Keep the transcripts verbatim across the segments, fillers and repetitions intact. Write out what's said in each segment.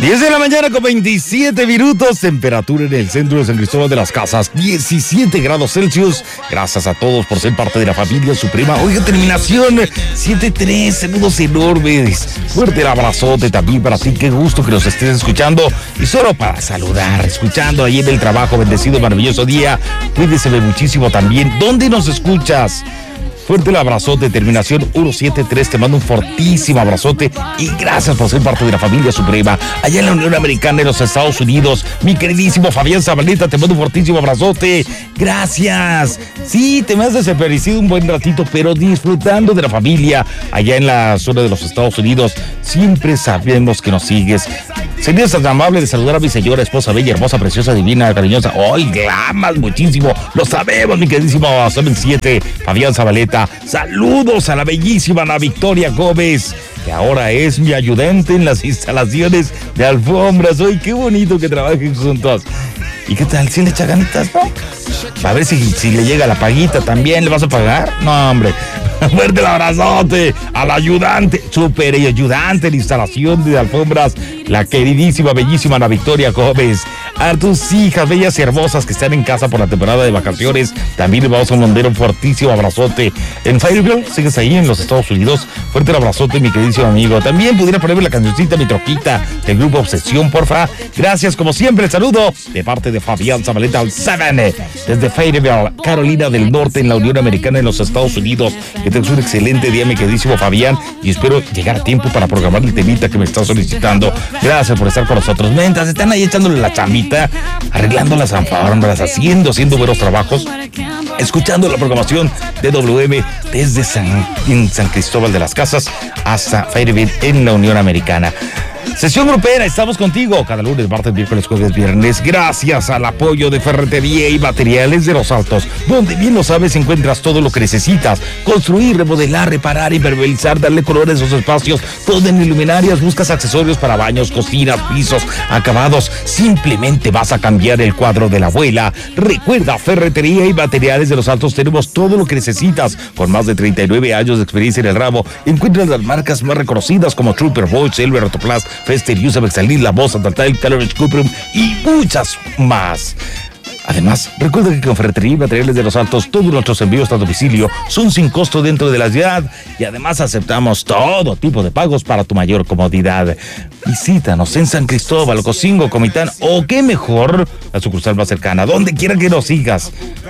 diez de la mañana con veintisiete minutos, temperatura en el centro de San Cristóbal de las Casas, diecisiete grados Celsius. Gracias a todos por ser parte de la familia suprema. Oiga, terminación siete tres, saludos enormes. Fuerte el abrazote también para ti, qué gusto que nos estés escuchando. Y solo para saludar, escuchando ahí en el trabajo, bendecido, maravilloso día. Cuídese muchísimo también. ¿Dónde nos escuchas? Fuerte el abrazote, terminación ciento setenta y tres, te mando un fortísimo abrazote y gracias por ser parte de la familia suprema allá en la Unión Americana de los Estados Unidos. Mi queridísimo Fabián Zabaleta, te mando un fortísimo abrazote, gracias. Sí, te me has desaparecido un buen ratito, pero disfrutando de la familia allá en la zona de los Estados Unidos. Siempre sabemos que nos sigues. Serías tan amable de saludar a mi señora, esposa bella, hermosa, preciosa, divina, cariñosa. ¡Ay, la amas muchísimo! Lo sabemos, mi queridísimo siete siete, Fabián Zabaleta. Saludos a la bellísima Ana Victoria Gómez, que ahora es mi ayudante en las instalaciones de alfombras. ¡Ay, qué bonito que trabajen juntos! ¿Y qué tal? ¿Si le echa ganitas, no? A ver si, si le llega la paguita también, ¿le vas a pagar? No, hombre. Fuerte el abrazote al ayudante, super ayudante de instalación de alfombras, la queridísima, bellísima Ana Victoria Gómez. A tus hijas bellas y hermosas que están en casa por la temporada de vacaciones, también les vamos a mandar un fortísimo abrazote. En Fayetteville, sigues ahí en los Estados Unidos. Fuerte el abrazote, mi queridísimo amigo. También pudiera ponerme la cancioncita Mi Troquita del grupo Obsesión, porfa. Gracias, como siempre, el saludo de parte de Fabián Zabaleta al siete, desde Fayetteville, Carolina del Norte, en la Unión Americana de los Estados Unidos. Que tengas un excelente día, mi queridísimo Fabián, y espero llegar a tiempo para programar el temita que me está solicitando. Gracias por estar con nosotros. Mientras están ahí echándole la chamita, arreglando las alfombras, haciendo, haciendo buenos trabajos, escuchando la programación de W M desde San, en San Cristóbal de las Casas hasta Fayetteville en la Unión Americana. Sesión grupera, estamos contigo cada lunes, martes, miércoles, jueves, viernes. Gracias al apoyo de Ferretería y Materiales de los Altos, donde bien lo sabes encuentras todo lo que necesitas. Construir, remodelar, reparar, impermeabilizar, darle color a esos espacios, todo en iluminarias. Buscas accesorios para baños, cocinas, pisos, acabados. Simplemente vas a cambiar el cuadro de la abuela. Recuerda, Ferretería y Materiales de los Altos, tenemos todo lo que necesitas. Con más de treinta y nueve años de experiencia en el ramo, encuentras las marcas más reconocidas como Trooper, Boyd, Silver, Rotoplas, Fester, Yusa, Exalil, La Voz, Antaltal, Caloris, Cuprum y muchas más. Además, recuerda que con Ferretería y Materiales de los Altos, todos nuestros envíos a domicilio son sin costo dentro de la ciudad y además aceptamos todo tipo de pagos para tu mayor comodidad. Visítanos en San Cristóbal, Ocosingo, Comitán o qué mejor, la sucursal más cercana, donde quiera que nos sigas.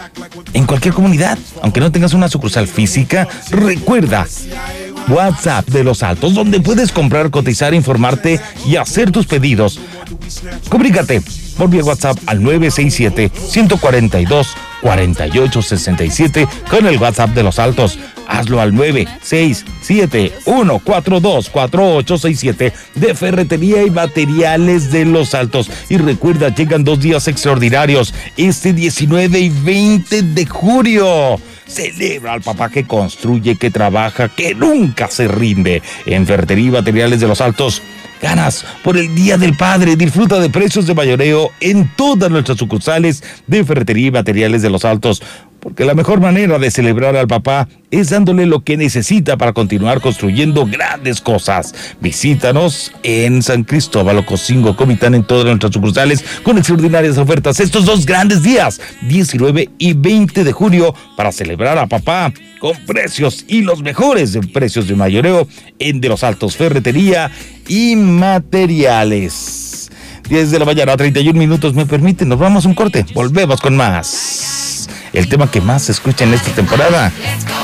En cualquier comunidad, aunque no tengas una sucursal física, recuerda WhatsApp de los Altos, donde puedes comprar, cotizar, informarte y hacer tus pedidos. Comunícate por vía WhatsApp al nueve seis siete, uno cuatro dos, cuatro ocho seis siete con el WhatsApp de los Altos. Hazlo al nueve seis siete, uno cuatro dos, cuatro ocho seis siete de Ferretería y Materiales de los Altos. Y recuerda, llegan dos días extraordinarios, este diecinueve y veinte de julio. Celebra al papá que construye, que trabaja, que nunca se rinde. En Ferretería y Materiales de los Altos, ganas por el Día del Padre. Disfruta de precios de mayoreo en todas nuestras sucursales de Ferretería y Materiales de los Altos. Porque la mejor manera de celebrar al papá es dándole lo que necesita para continuar construyendo grandes cosas. Visítanos en San Cristóbal, Ocosingo, Comitán, en todas nuestras sucursales con extraordinarias ofertas estos dos grandes días, diecinueve y veinte de julio, para celebrar a papá con precios y los mejores de precios de mayoreo en De los Altos, Ferretería y Materiales. diez de la mañana, treinta y un minutos, me permiten, nos vamos a un corte, volvemos con más. El tema que más se escucha en esta temporada,